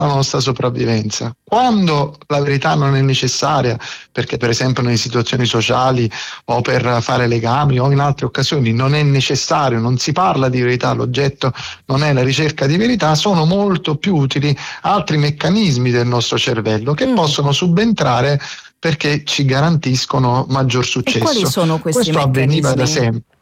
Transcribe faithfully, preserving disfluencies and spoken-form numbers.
la nostra sopravvivenza. Quando la verità non è necessaria, perché per esempio nelle situazioni sociali o per fare legami o in altre occasioni non è necessario, non si parla di verità, l'oggetto non è la ricerca di verità, sono molto più utili altri meccanismi del nostro cervello che Mm. possono subentrare perché ci garantiscono maggior E quali successo. sono questi Questo avveniva da meccanismi? sempre.